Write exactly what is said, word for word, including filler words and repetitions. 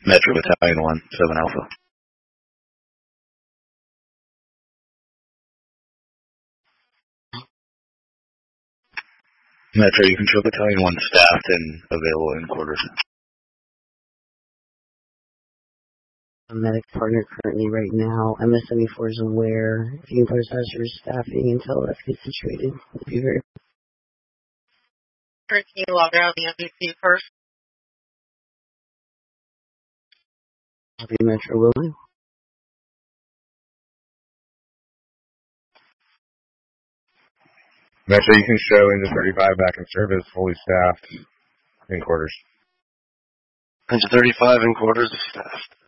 Metro Battalion one, seven Alpha. Metro, you control Battalion one staffed and available in quarters. A medic partner currently right now. M S seventy-four is aware. If you can put us as your staffing until that gets situated, it'd be very. Can you log out the M B C first? Copy, Metro willing. Metro, you can show into thirty-five back in service, fully staffed in quarters. Into thirty-five in quarters staffed.